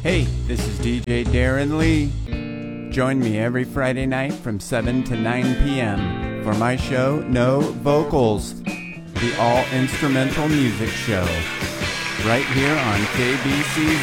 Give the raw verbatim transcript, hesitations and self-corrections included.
Hey, this is D J Darren Lee. Join me every Friday night from seven to nine p.m. for my show, No Vocals, the all-instrumental music show, right here on K B C